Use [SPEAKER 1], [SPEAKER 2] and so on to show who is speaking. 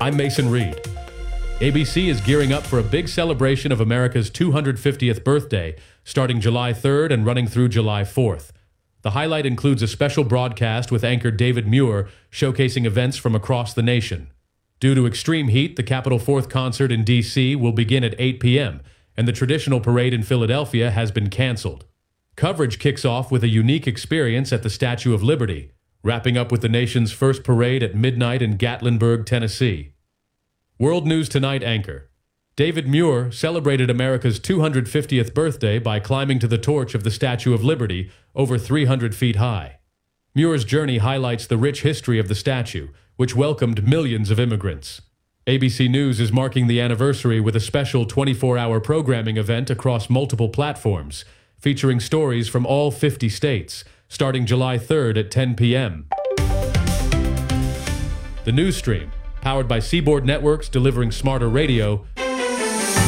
[SPEAKER 1] I'm Mason Reed. ABC is gearing up for a big celebration of America's 250th birthday, starting July 3rd and running through July 4th. The highlight includes a special broadcast with anchor David Muir showcasing events from across the nation. Due to extreme heat, the Capitol 4th concert in D.C. will begin at 8 p.m., and the traditional parade in Philadelphia has been canceled. Coverage kicks off with a unique experience at the Statue of Liberty, wrapping up with the nation's first parade at midnight in Gatlinburg, Tennessee. World News Tonight anchor David Muir celebrated America's 250th birthday by climbing to the torch of the Statue of Liberty over 300 feet high. Muir's journey highlights the rich history of the statue, which welcomed millions of immigrants. ABC News is marking the anniversary with a special 24-hour programming event across multiple platforms, featuring stories from all 50 states, starting July 3rd at 10 p.m. The News Stream, powered by Seaboard Networks delivering smarter radio,